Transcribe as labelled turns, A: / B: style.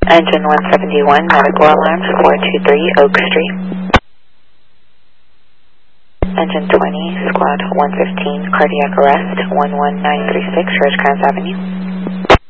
A: Engine 171, medical alarms 423 Oak Street. Engine 20, squad 115, cardiac arrest 11936 Rosecrans Avenue.